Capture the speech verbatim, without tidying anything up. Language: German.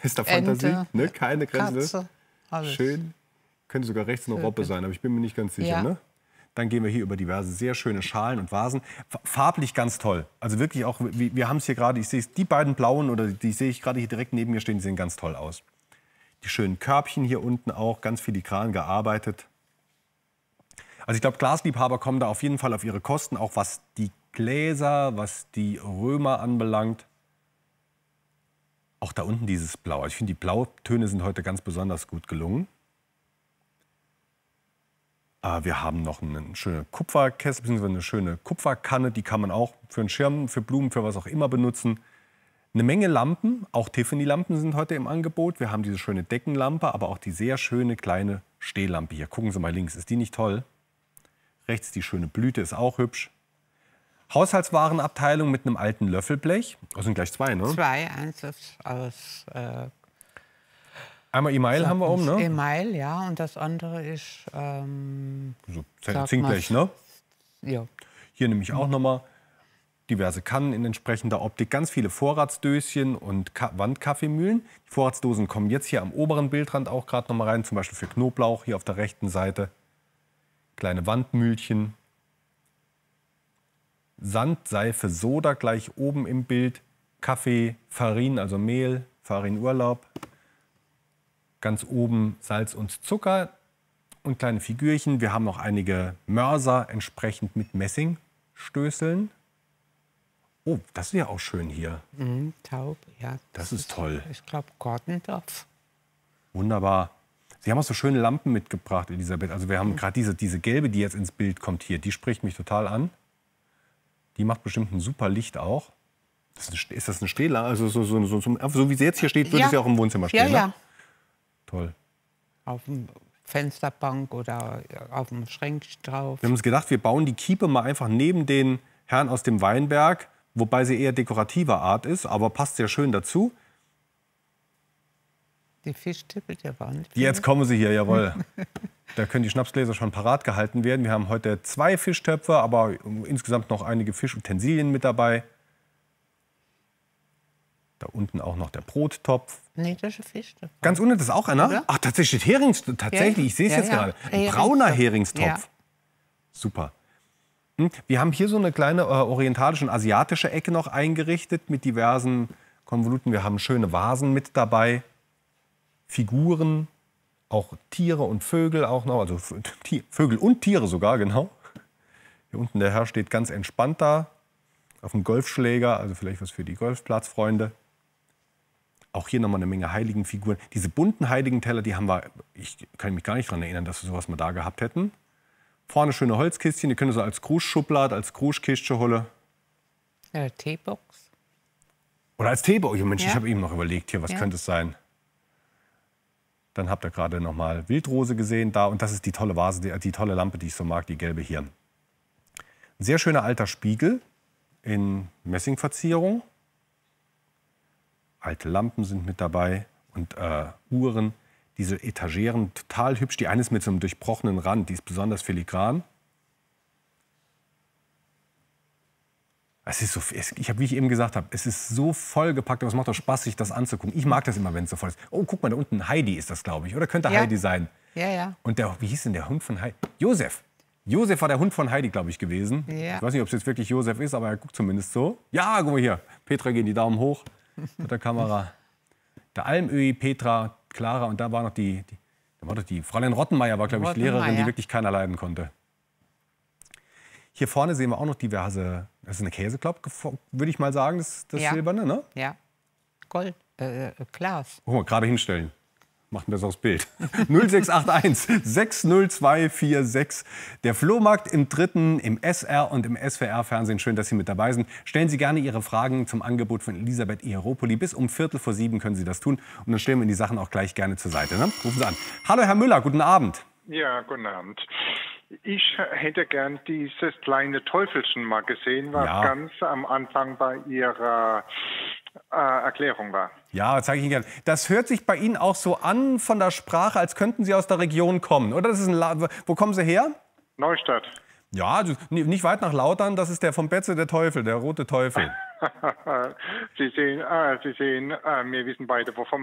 Ist da Fantasie? Ente, Ne? Keine Grenze. Katze, alles. Schön. Könnte sogar rechts eine Robbe sein, aber ich bin mir nicht ganz sicher. Ja. Ne? Dann gehen wir hier über diverse sehr schöne Schalen und Vasen. Farblich ganz toll. Also wirklich auch, wir, wir haben es hier gerade, ich sehe es, die beiden blauen, oder die sehe ich gerade hier direkt neben mir stehen, die sehen ganz toll aus. Die schönen Körbchen hier unten auch, ganz filigran gearbeitet. Also ich glaube, Glasliebhaber kommen da auf jeden Fall auf ihre Kosten, auch was die Gläser, was die Römer anbelangt. Auch da unten dieses Blau. Also ich finde, die Blautöne sind heute ganz besonders gut gelungen. Wir haben noch eine schöne Kupferkessel, beziehungsweise eine schöne Kupferkanne. Die kann man auch für einen Schirm, für Blumen, für was auch immer benutzen. Eine Menge Lampen, auch Tiffany-Lampen sind heute im Angebot. Wir haben diese schöne Deckenlampe, aber auch die sehr schöne kleine Stehlampe hier. Gucken Sie mal links, ist die nicht toll? Rechts die schöne Blüte, ist auch hübsch. Haushaltswarenabteilung mit einem alten Löffelblech. Das sind gleich zwei, ne? Zwei, eins ist aus... Äh, Einmal Email haben wir oben, ne? Email, ja, und das andere ist... Ähm, so, Zinkblech, ne? Ja. Hier nämlich auch nochmal diverse Kannen in entsprechender Optik. Ganz viele Vorratsdöschen und Ka Wandkaffeemühlen. Die Vorratsdosen kommen jetzt hier am oberen Bildrand auch gerade noch mal rein. Zum Beispiel für Knoblauch hier auf der rechten Seite. Kleine Wandmühlchen. Sand, Seife, Soda gleich oben im Bild. Kaffee, Farin, also Mehl, Farinurlaub. Ganz oben Salz und Zucker und kleine Figürchen. Wir haben noch einige Mörser entsprechend mit Messingstößeln. Oh, das ist ja auch schön hier. Mhm, taub, ja. Das, das ist toll. Ich glaube, Gordendorf. Wunderbar. Sie haben auch so schöne Lampen mitgebracht, Elisabeth. Also wir haben mhm. gerade diese, diese gelbe, die jetzt ins Bild kommt hier. Die spricht mich total an. Die macht bestimmt ein super Licht auch. Das ist, eine, ist das eine Stehlampe? Also so, so, so, so, so wie sie jetzt hier steht, würde ja. sie auch im Wohnzimmer stehen, ja, ja. Ne? Toll. Auf dem Fensterbank oder auf dem Schränkchen drauf. Wir haben uns gedacht, wir bauen die Kiepe mal einfach neben den Herrn aus dem Weinberg, wobei sie eher dekorativer Art ist, aber passt sehr schön dazu. Die Fischtippe der Wand. Jetzt kommen sie hier, jawohl. Da können die Schnapsgläser schon parat gehalten werden. Wir haben heute zwei Fischtöpfe, aber insgesamt noch einige Fischutensilien mit dabei. Da unten auch noch der Brottopf. Nee, das ist ein Fischtöpf. Ganz unten ist auch einer? Oder? Ach, tatsächlich steht Heringstopf. Tatsächlich, ja, ich sehe es ja, jetzt ja. gerade. Ein Heringstopf. Brauner Heringstopf. Ja. Super. Wir haben hier so eine kleine äh, orientalische und asiatische Ecke noch eingerichtet mit diversen Konvoluten. Wir haben schöne Vasen mit dabei, Figuren, auch Tiere und Vögel auch noch, also Vögel und Tiere sogar, genau. Hier unten der Herr steht ganz entspannt da auf dem Golfschläger, also vielleicht was für die Golfplatzfreunde. Auch hier nochmal eine Menge Heiligenfiguren. Diese bunten Heiligenteller, die haben wir, ich kann mich gar nicht daran erinnern, dass wir sowas mal da gehabt hätten. Vorne schöne Holzkistchen, die können so als Kruschschublade, als Kruschkiste holen. Ja, Teebox. Oder als Teebox. Oh, Mensch, ja. ich habe eben noch überlegt, hier, was ja. könnte es sein? Dann habt ihr gerade noch mal Wildrose gesehen da. Und das ist die tolle Vase, die, die tolle Lampe, die ich so mag, die gelbe hier. Ein sehr schöner alter Spiegel in Messingverzierung. Alte Lampen sind mit dabei und äh, Uhren. Diese Etageren, total hübsch. Die eine ist mit so einem durchbrochenen Rand, die ist besonders filigran. Es ist so, ich habe, wie ich eben gesagt habe, es ist so vollgepackt, aber es macht auch Spaß, sich das anzugucken. Ich mag das immer, wenn es so voll ist. Oh, guck mal, da unten Heidi ist das, glaube ich. Oder könnte ja. Heidi sein? Ja, ja. Und der, wie hieß denn der Hund von Heidi? Josef. Josef war der Hund von Heidi, glaube ich, gewesen. Ja. Ich weiß nicht, ob es jetzt wirklich Josef ist, aber er guckt zumindest so. Ja, guck mal hier. Petra gehen die Daumen hoch mit der Kamera. Der Almöhi, Petra, Clara und da war noch die, die, da war doch die Fräulein Rottenmeier, war, glaube ich, Lehrerin, die wirklich keiner leiden konnte. Hier vorne sehen wir auch noch diverse, das ist eine Käseklopf, würde ich mal sagen, das, das ja. Silberne, ne? Ja, Gold, äh, Glas. Oh, gerade hinstellen. Machen das aufs Bild. null sechs acht eins sechs null zwei vier sechs. Der Flohmarkt im dritten, im S R und im S W R-Fernsehen. Schön, dass Sie mit dabei sind. Stellen Sie gerne Ihre Fragen zum Angebot von Elisabeth Ieropoli. Bis um Viertel vor sieben können Sie das tun. Und dann stellen wir Ihnen die Sachen auch gleich gerne zur Seite. Ne? Rufen Sie an. Hallo, Herr Müller, guten Abend. Ja, guten Abend. Ich hätte gern dieses kleine Teufelchen mal gesehen, was ja. ganz am Anfang bei Ihrer äh, Erklärung war. Ja, zeige ich Ihnen gerne. Das hört sich bei Ihnen auch so an von der Sprache, als könnten Sie aus der Region kommen. Oder? Das ist ein La Wo kommen Sie her? Neustadt. Ja, also nicht weit nach Lautern. Das ist der vom Betze, der Teufel, der rote Teufel. Sie sehen, äh, Sie sehen äh, wir wissen beide, wovon